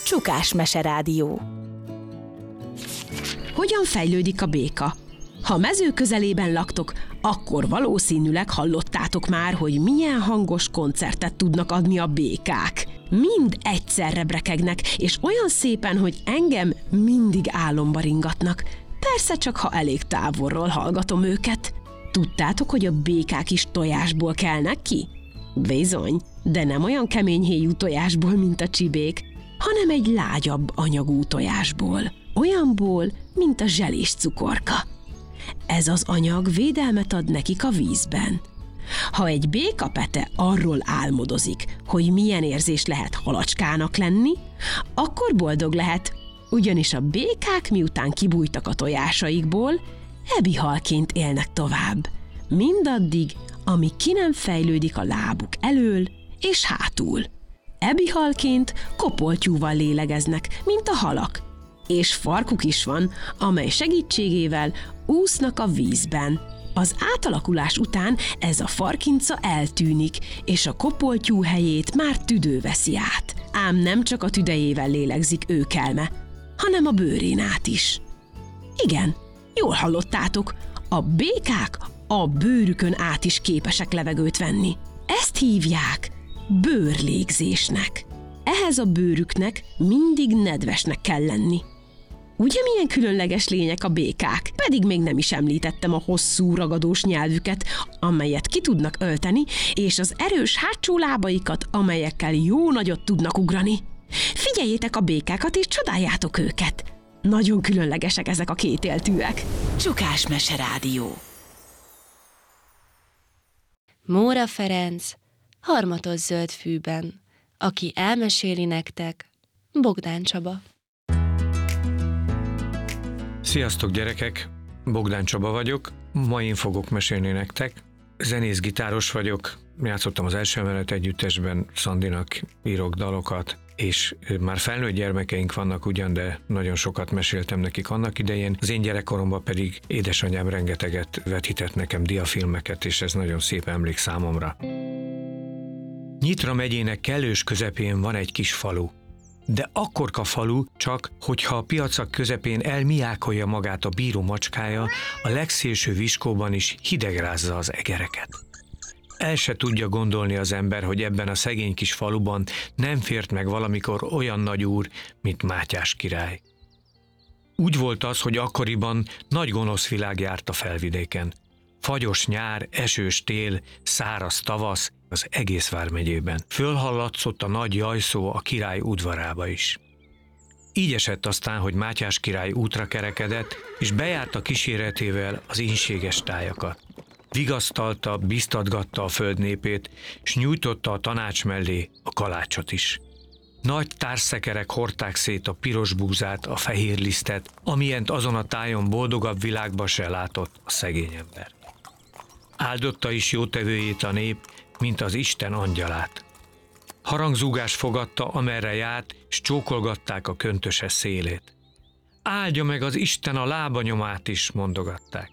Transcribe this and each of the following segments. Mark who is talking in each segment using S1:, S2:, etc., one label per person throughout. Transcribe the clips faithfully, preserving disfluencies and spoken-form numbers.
S1: Csukás Meserádió.
S2: Hogyan fejlődik a béka? Ha mező közelében laktok, akkor valószínűleg hallottátok már, hogy milyen hangos koncertet tudnak adni a békák. Mind egyszerre brekegnek, és olyan szépen, hogy engem mindig álomba ringatnak. Persze csak, ha elég távolról hallgatom őket. Tudtátok, hogy a békák is tojásból kelnek ki? Bizony, de nem olyan keményhéjú tojásból, mint a csibék, hanem egy lágyabb anyagú tojásból. Olyanból, mint a zselés cukorka. Ez az anyag védelmet ad nekik a vízben. Ha egy békapete arról álmodozik, hogy milyen érzés lehet halacskának lenni, akkor boldog lehet, ugyanis a békák miután kibújtak a tojásaikból, ebihalként élnek tovább. Mindaddig, amíg ki nem fejlődik a lábuk elől és hátul. Ebihalként kopoltyúval lélegeznek, mint a halak, és farkuk is van, amely segítségével úsznak a vízben. Az átalakulás után ez a farkinca eltűnik, és a kopoltyú helyét már tüdő veszi át. Ám nem csak a tüdejével lélegzik őkelme, hanem a bőrén át is. Igen, jól hallottátok, a békák a bőrükön át is képesek levegőt venni. Ezt hívják bőrlégzésnek. Ehhez a bőrüknek mindig nedvesnek kell lenni. Ugye milyen különleges lények a békák? Pedig még nem is említettem a hosszú, ragadós nyelvüket, amelyet ki tudnak ölteni, és az erős hátsó lábaikat, amelyekkel jó nagyot tudnak ugrani. Figyeljétek a békákat, és csodáljátok őket! Nagyon különlegesek ezek a kétéltűek.
S1: Csukás Meserádió.
S3: Móra Ferenc, Harmatos zöld fűben, aki elmeséli nektek, Bogdán Csaba.
S4: Sziasztok gyerekek, Bogdán Csaba vagyok, ma én fogok mesélni nektek. Zenész-gitáros vagyok, játszottam az Első Emelet Együttesben, Szandinak írok dalokat, és már felnőtt gyermekeink vannak ugyan, de nagyon sokat meséltem nekik annak idején. Az én gyerekkoromban pedig édesanyám rengeteget vetített nekem diafilmeket, és ez nagyon szép emlék számomra. Nyitra megyének kellős közepén van egy kis falu. De akkorka falu csak, hogyha a piacak közepén elmiákolja magát a bíró macskája, a legszélső viskóban is hidegrázza az egereket. El se tudja gondolni az ember, hogy ebben a szegény kis faluban nem fért meg valamikor olyan nagy úr, mint Mátyás király. Úgy volt az, hogy akkoriban nagy gonosz világ járt a felvidéken. Fagyos nyár, esős tél, száraz tavasz az egész vármegyében. Fölhallatszott a nagy jajszó a király udvarába is. Így esett aztán, hogy Mátyás király útra kerekedett, és bejárta kíséretével az ínséges tájakat. Vigasztalta, biztatgatta a föld népét, s nyújtotta a tanács mellé a kalácsot is. Nagy társszekerek hordták szét a piros búzát, a fehér lisztet, amilyent azon a tájon boldogabb világba se látott a szegény ember. Áldotta is jótevőjét a nép, mint az Isten angyalát. Harangzúgás fogadta, amerre járt, s csókolgatták a köntöse szélét. Áldja meg az Isten a lábanyomát is, mondogatták.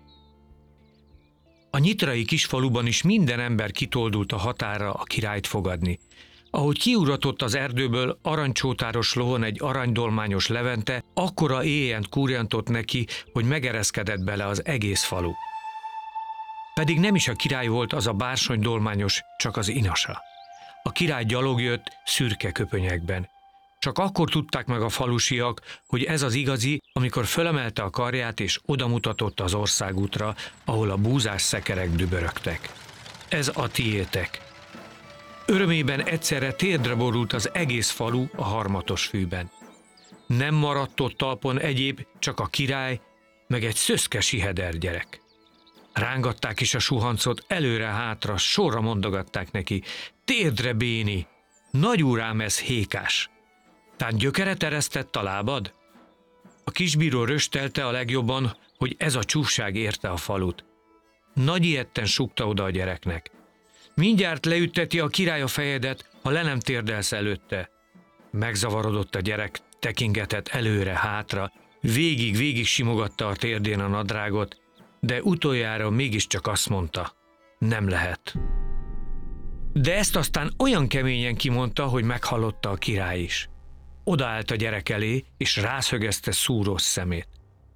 S4: A nyitrai kisfaluban is minden ember kitoldult a határra a királyt fogadni. Ahogy kiuratott az erdőből aranycsótáros lovon egy aranydolmányos Levente, akkora éjjent kúrjantott neki, hogy megereszkedett bele az egész falu. Pedig nem is a király volt az a bársonydolmányos, csak az inasa. A király gyalog jött szürke köpönyekben. Csak akkor tudták meg a falusiak, hogy ez az igazi, amikor fölemelte a karját és odamutatott az országútra, ahol a búzás szekerek dübörögtek. Ez a tiétek. Örömében egyszerre térdre borult az egész falu a Harmatos fűben. Nem maradt ott talpon egyéb, csak a király, meg egy szöszke siheder gyerek. Rángatták is a suhancot, előre-hátra, sorra mondogatták neki: térdre, béni! Nagyúrám, ez hékás! Tán gyökeret eresztett a lábad? A kisbíró röstelte a legjobban, hogy ez a csúfság érte a falut. Nagy ijedten súgta oda a gyereknek: mindjárt leütteti a király a fejedet, ha le nem térdelsz előtte. Megzavarodott a gyerek, tekingetett előre-hátra, végig-végig simogatta a térdén a nadrágot, de utoljára mégiscsak azt mondta: nem lehet. De ezt aztán olyan keményen kimondta, hogy meghallotta a király is. odaállt a gyerek elé, és rászögezte szúrós szemét.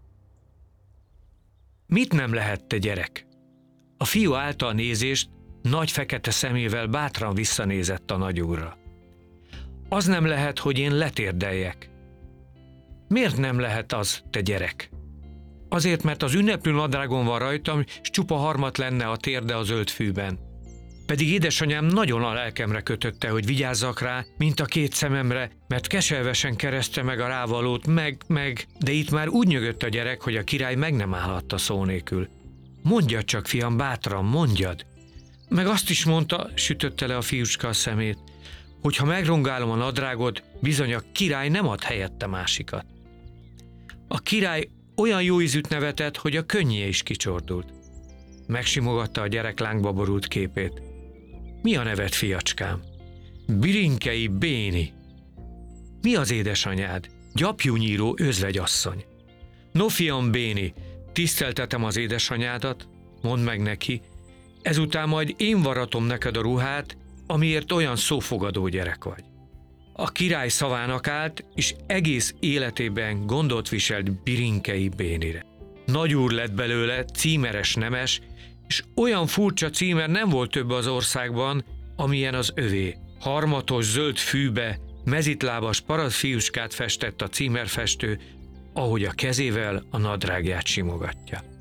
S4: Mit nem lehet, te gyerek? A fiú állta a nézést, nagy fekete szemével bátran visszanézett a nagyúrra. Az nem lehet, hogy én letérdeljek. Miért nem lehet az, te gyerek? Azért, mert az ünneplő nadrágon van rajtam, s csupa harmat lenne a térde a zöld fűben. Pedig édesanyám nagyon a lelkemre kötötte, hogy vigyázzak rá, mint a két szememre, mert keservesen kereszte meg a rávalót, meg, meg, de itt már úgy nyögött a gyerek, hogy a király meg nem állhatta szó nélkül. Mondjad csak, fiam, bátran, mondjad! Meg azt is mondta, sütötte le a fiúcska a szemét, hogy ha megrongálom a nadrágot, bizony a király nem ad helyette másikat. A király olyan jó ízűt nevetett, hogy a könnyé is kicsordult. Megsimogatta a gyerek lángba borult képét. Mi a neved, fiacskám? Birinkei Béni. Mi az édesanyád? Gyapjúnyíró özvegyasszony. No, fiam Béni, tiszteltetem az édesanyádat, mondd meg neki, ezután majd én varatom neked a ruhát, amiért olyan szófogadó gyerek vagy. A király szavának állt, és egész életében gondot viselt Birinkei Bénire. Nagyúr lett belőle, címeres nemes, és olyan furcsa címer nem volt több az országban, amilyen az övé. Harmatos zöld fűbe, mezitlábas parasztfiúskát festett a címerfestő, ahogy a kezével a nadrágját simogatja.